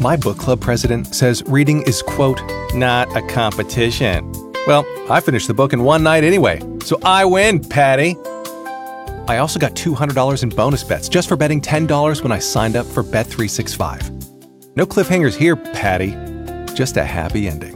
My book club president says reading is, quote, not a competition. Well, I finished the book in one night anyway, so I win, Patty. I also got $200 in bonus bets just for betting $10 when I signed up for Bet365. No cliffhangers here, Patty. Just a happy ending.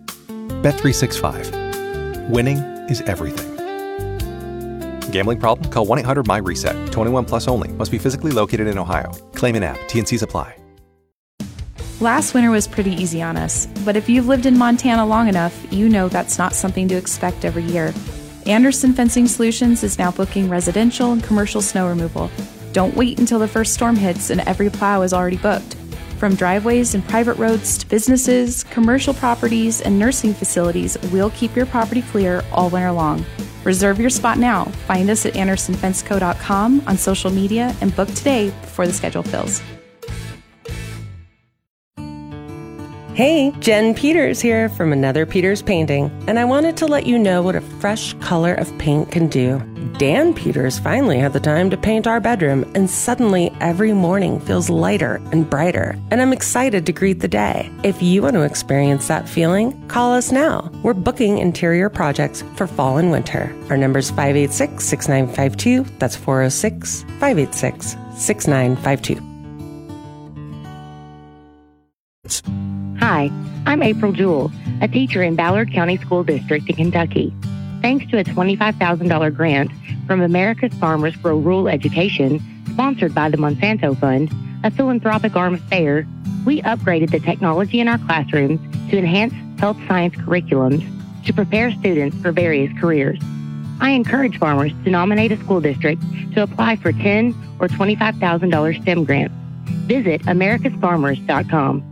Bet365. Winning is everything. Gambling problem? Call 1-800-MY-RESET. 21 plus only. Must be physically located in Ohio. Claim in app. T&Cs apply. Last winter was pretty easy on us, but if you've lived in Montana long enough, you know that's not something to expect every year. Anderson Fencing Solutions is now booking residential and commercial snow removal. Don't wait until the first storm hits and every plow is already booked. From driveways and private roads to businesses, commercial properties, and nursing facilities, we'll keep your property clear all winter long. Reserve your spot now. Find us at AndersonFenceCo.com on social media and book today before the schedule fills. Hey, Jen Peters here from Another Peters Painting, and I wanted to let you know what a fresh color of paint can do. Dan Peters finally had the time to paint our bedroom, and suddenly every morning feels lighter and brighter, and I'm excited to greet the day. If you want to experience that feeling, call us now. We're booking interior projects for fall and winter. Our number's 586-6952. That's 406-586-6952. Hi, I'm April Jewell, a teacher in Ballard County School District in Kentucky. Thanks to a $25,000 grant from America's Farmers for Rural Education, sponsored by the Monsanto Fund, a philanthropic arm of FAIR, we upgraded the technology in our classrooms to enhance health science curriculums to prepare students for various careers. I encourage farmers to nominate a school district to apply for $10,000 or $25,000 STEM grants. Visit americasfarmers.com.